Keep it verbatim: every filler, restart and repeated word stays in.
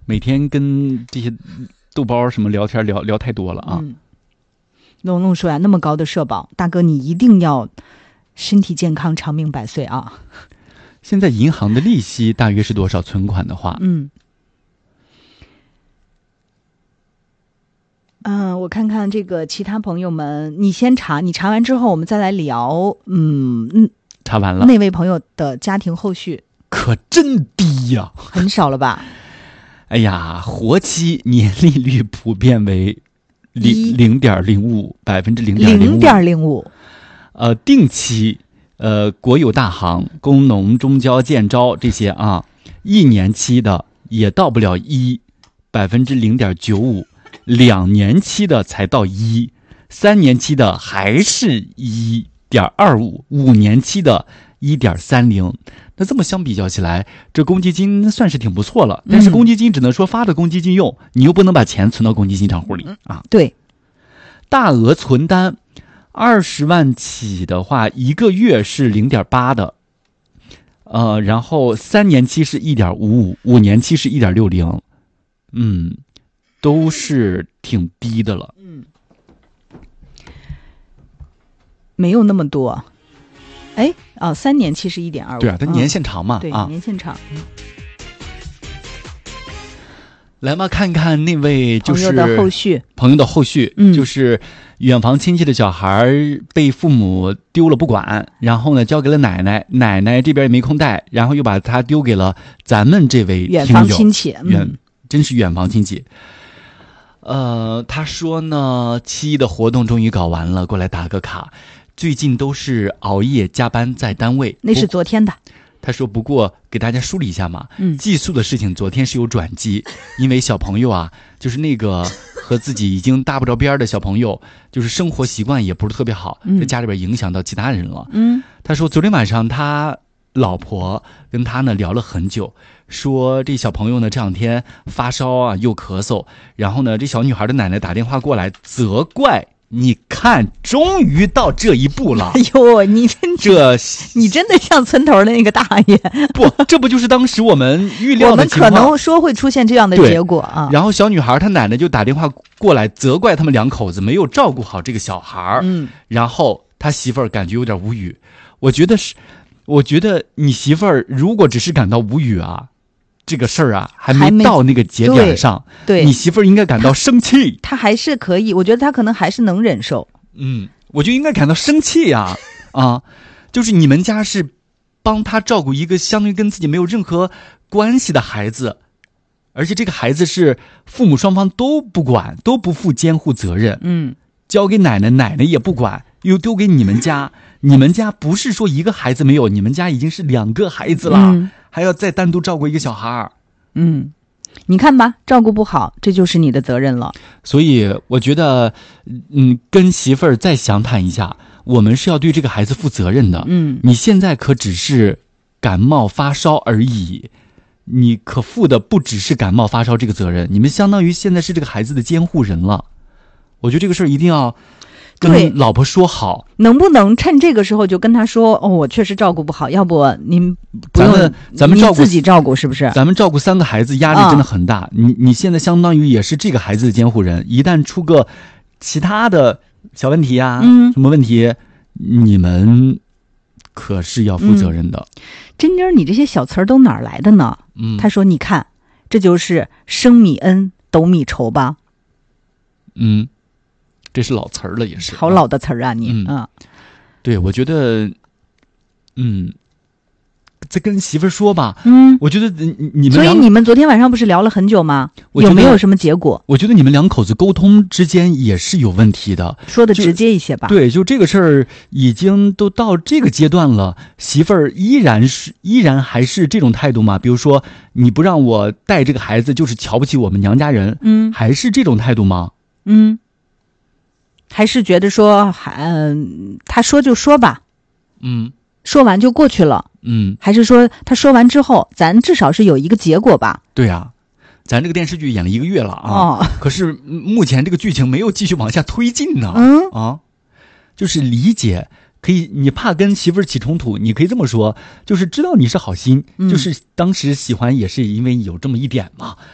每天跟这些豆包什么聊天聊聊太多了啊。 嗯，龙龙说呀，那么高的社保，大哥你一定要身体健康，长命百岁啊！ 现在银行的利息大约是多少？存款的话， 嗯。嗯、呃，我看看这个其他朋友们，你先查，你查完之后我们再来聊。嗯嗯， 查完了， 那位朋友的家庭后续可真低呀、啊， 很少了吧？ 哎呀，活期年利率普遍为零零点零五百分之零点零五，零点零五。 呃，定期呃国有大行、工农、中交、建招这些啊，一年期的也到不了一，百分之零点九五。两年期的才到一，三年期的还是一点二五，五年期的一点三零。那这么相比较起来，这公积金算是挺不错了。但是公积金只能说发的公积金用，嗯、你又不能把钱存到公积金账户里啊。 对， 大额存单二十万起的话，一个月是零点八的，呃，然后三年期是一点五五，五年期是一点六零，嗯。都是挺低的了， 嗯，没有那么多，哎，哦，三年期是一点二五， 对啊，它年限长嘛， 嗯、对、 啊， 年限长。嗯、 来嘛，看看那位就是朋友的后续， 朋友的后续， 嗯， 就是远房亲戚的小孩被父母丢了不管，然后呢交给了奶奶，奶奶这边也没空带，然后又把他丢给了咱们这位远房亲戚， 远、 嗯、 真是远房亲戚。呃，他说呢，七一的活动终于搞完了，过来打个卡。最近都是熬夜加班在单位， 那是昨天的。 他说，不过给大家梳理一下嘛， 嗯， 寄宿的事情昨天是有转机，因为小朋友啊，就是那个和自己已经搭不着边的小朋友，就是生活习惯也不是特别好， 嗯、 在家里边影响到其他人了。 嗯， 他说昨天晚上他老婆跟他呢聊了很久。说这小朋友呢这两天发烧啊又咳嗽，然后呢这小女孩的奶奶打电话过来责怪，你看终于到这一步了。 哎呦，你这你真的像村头的那个大爷。 不，这不就是当时我们预料的情况， 我们可能说会出现这样的结果啊。 然后小女孩她奶奶就打电话过来责怪他们两口子没有照顾好这个小孩， 嗯， 然后他媳妇儿感觉有点无语。我觉得是我觉得你媳妇儿如果只是感到无语啊，这个事儿啊还没到那个节点上， 对，对你媳妇儿应该感到生气。 她还是可以，我觉得她可能还是能忍受。 嗯，我就应该感到生气呀、啊！啊，就是你们家是帮他照顾一个相当于跟自己没有任何关系的孩子，而且这个孩子是父母双方都不管，都不负监护责任。 嗯， 交给奶奶，奶奶也不管，又丢给你们家。你们家不是说一个孩子没有，你们家已经是两个孩子了。嗯，还要再单独照顾一个小孩。 嗯，你看吧，照顾不好，这就是你的责任了。 所以我觉得，嗯，跟媳妇儿再详谈一下，我们是要对这个孩子负责任的。 嗯， 你现在可只是感冒发烧而已，你可负的不只是感冒发烧这个责任，你们相当于现在是这个孩子的监护人了。我觉得这个事儿一定要跟老婆说好， 能不能趁这个时候就跟他说，哦，我确实照顾不好，要不您不用咱们咱们照顾自己照顾，是不是？ 咱们照顾三个孩子压力真的很大，啊、你你现在相当于也是这个孩子的监护人，一旦出个其他的小问题啊， 嗯， 什么问题，你们可是要负责任的。 嗯、真妮儿，你这些小词儿都哪儿来的呢？ 嗯， 他说，你看，这就是升米恩，斗米仇吧？ 嗯。这是老词儿了，也是好老的词儿啊！你嗯，啊、对，我觉得，嗯，再跟媳妇儿说吧。 嗯， 我觉得你你们， 所以你们昨天晚上不是聊了很久吗？有没有什么结果？ 我觉得你们两口子沟通之间也是有问题的， 说的直接一些吧。 对，就这个事儿已经都到这个阶段了，媳妇儿依然是依然还是这种态度吗？比如说，你不让我带这个孩子，就是瞧不起我们娘家人， 嗯， 还是这种态度吗？ 嗯。还是觉得说，嗯、呃，他说就说吧， 嗯， 说完就过去了， 嗯， 还是说他说完之后，咱至少是有一个结果吧？ 对啊，咱这个电视剧演了一个月了啊， 哦、 可是目前这个剧情没有继续往下推进呢， 嗯啊，就是理解，可以，你怕跟媳妇儿起冲突，你可以这么说，就是知道你是好心， 嗯、 就是当时喜欢也是因为有这么一点嘛。